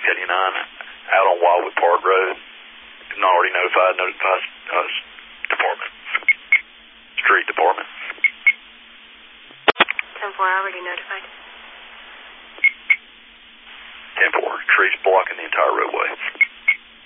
79 out on Wildwood Park Road. If not already notified, notify department. Street department. 10-4 already notified. 10-4, trees blocking the entire roadway.